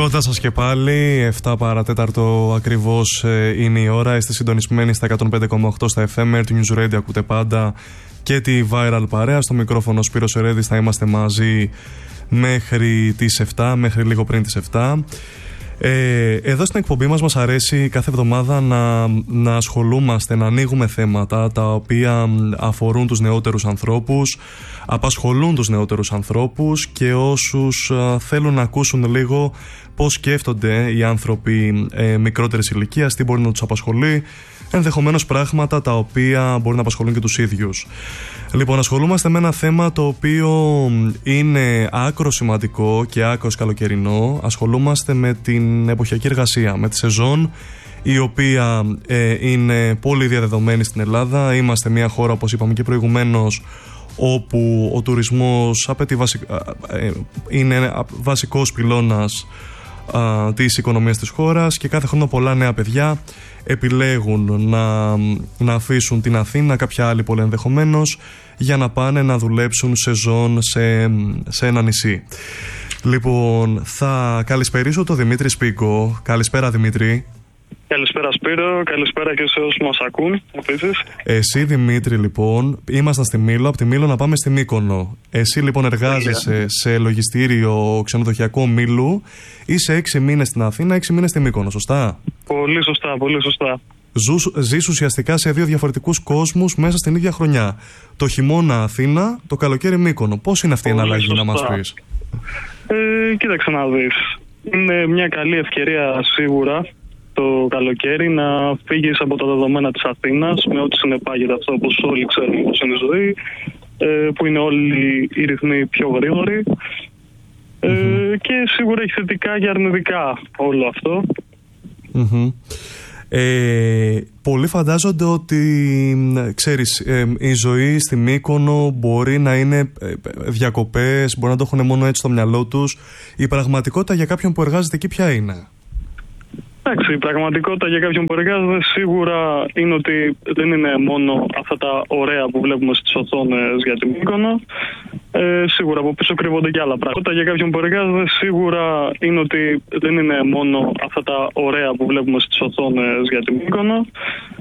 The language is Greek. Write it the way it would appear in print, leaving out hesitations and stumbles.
Κοντά σας και πάλι, 7 παρατέταρτο ακριβώς είναι η ώρα. Είστε συντονισμένοι στα 105,8 στα FM του News Radio, ακούτε πάντα και τη Viral Παρέα. Στο μικρόφωνο Σπύρος Ερέδης, θα είμαστε μαζί μέχρι τις 7, μέχρι λίγο πριν τις 7. Εδώ στην εκπομπή μας αρέσει κάθε εβδομάδα να ασχολούμαστε, να ανοίγουμε θέματα τα οποία αφορούν τους νεότερους ανθρώπους, απασχολούν τους νεότερους ανθρώπους και όσους θέλουν να ακούσουν λίγο πώς σκέφτονται οι άνθρωποι μικρότερης ηλικίας, τι μπορεί να τους απασχολεί, ενδεχομένως πράγματα τα οποία μπορεί να απασχολούν και τους ίδιους. Λοιπόν, ασχολούμαστε με ένα θέμα το οποίο είναι άκρο σημαντικό και άκρος καλοκαιρινό. Ασχολούμαστε με την εποχιακή εργασία, με τη σεζόν, η οποία είναι πολύ διαδεδομένη στην Ελλάδα. Είμαστε μια χώρα, όπως είπαμε και προηγουμένως, όπου ο τουρισμός είναι βασικός πυλώνας της οικονομίας της χώρας και κάθε χρόνο πολλά νέα παιδιά επιλέγουν να αφήσουν την Αθήνα, κάποια άλλη πόλη ενδεχομένως, για να πάνε να δουλέψουν σεζόν σε ένα νησί. Λοιπόν, θα καλησπερίσω τον Δημήτρη Σπίκο. Καλησπέρα, Δημήτρη. Καλησπέρα, Σπύρο. Καλησπέρα και σε όσους μας ακούν επίσης. Εσύ, Δημήτρη, λοιπόν, ήμασταν στη Μήλο, από τη Μήλο να πάμε στη Μύκονο. Εσύ, λοιπόν, εργάζεσαι σε λογιστήριο ξενοδοχειακό Μήλου. Είσαι 6 μήνες στην Αθήνα, 6 μήνες στη Μύκονο, σωστά? Πολύ σωστά, πολύ σωστά. Ζεις ουσιαστικά σε δύο διαφορετικούς κόσμους μέσα στην ίδια χρονιά. Το χειμώνα Αθήνα, το καλοκαίρι Μύκονο. Πώς είναι αυτή η εναλλαγή, να μας πεις? Κοίταξε να δεις. Είναι μια καλή ευκαιρία σίγουρα το καλοκαίρι να φύγεις από τα δεδομένα της Αθήνας, με ό,τι συνεπάγεται αυτό, όπως όλοι ξέρουμε πώς είναι η ζωή, που είναι όλοι οι ρυθμοί πιο γρήγοροι, και σίγουρα έχει θετικά και αρνητικά όλο αυτό. Πολλοί φαντάζονται ότι, ξέρεις, η ζωή στη Μύκονο μπορεί να είναι διακοπές, μπορεί να το έχουν μόνο έτσι στο μυαλό τους. Η πραγματικότητα για κάποιον που εργάζεται εκεί ποια είναι? Εντάξει, η πραγματικότητα για κάποιον που εργάζεται σίγουρα είναι ότι δεν είναι μόνο αυτά τα ωραία που βλέπουμε στις οθόνες για την Μύκονο. Σίγουρα από πίσω κρύβονται και άλλα πράγματα. Για κάποιον που εργάζεται σίγουρα είναι ότι δεν είναι μόνο αυτά τα ωραία που βλέπουμε στις οθόνες για την Μύκονο.